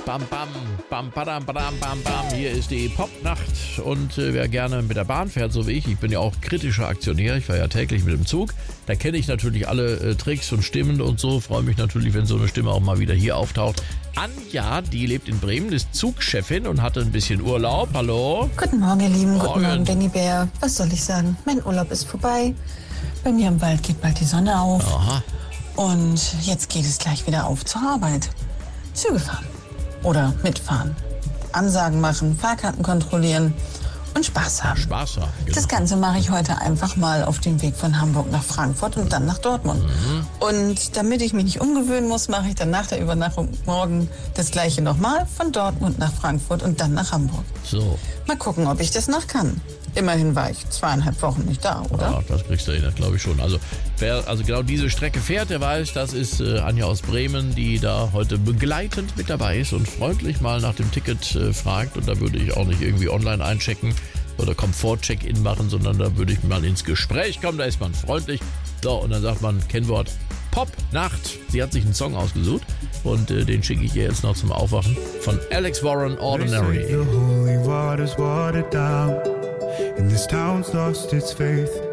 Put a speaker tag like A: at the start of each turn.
A: Bam, bam, bam, badam, badam, bam, bam. Hier ist die Popnacht und wer gerne mit der Bahn fährt, so wie ich bin ja auch kritischer Aktionär, ich fahre ja täglich mit dem Zug, da kenne ich natürlich alle Tricks und Stimmen und so, freue mich natürlich, wenn so eine Stimme auch mal wieder hier auftaucht. Anja, die lebt in Bremen, ist Zugchefin und hatte ein bisschen Urlaub. Hallo?
B: Guten Morgen, ihr Lieben. Guten Morgen, Benny Bär. Was soll ich sagen? Mein Urlaub ist vorbei. Bei mir im Wald geht bald die Sonne auf.
A: Aha.
B: Und jetzt geht es gleich wieder auf zur Arbeit. Züge fahren. Oder mitfahren. Ansagen machen, Fahrkarten kontrollieren und Spaß haben.
A: Spaß haben, genau.
B: Das Ganze mache ich heute einfach mal auf dem Weg von Hamburg nach Frankfurt und dann nach Dortmund. Und damit ich mich nicht umgewöhnen muss, mache ich dann nach der Übernachtung morgen das Gleiche nochmal von Dortmund nach Frankfurt und dann nach Hamburg.
A: So.
B: Mal gucken, ob ich das noch kann. Immerhin war ich 2,5 Wochen nicht da, oder?
A: Ja, das kriegst du hin, das glaube ich schon. Also wer genau diese Strecke fährt, der weiß, das ist Anja aus Bremen, die da heute begleitend mit dabei ist und freundlich mal nach dem Ticket fragt. Und da würde ich auch nicht irgendwie online einchecken oder Komfort-Check-In machen, sondern da würde ich mal ins Gespräch kommen. Da ist man freundlich. So, und dann sagt man Kennwort Popnacht. Sie hat sich einen Song ausgesucht und den schicke ich ihr jetzt noch zum Aufwachen von Alex Warren, Ordinary.
C: The holy water's watered down, and this town's lost its faith.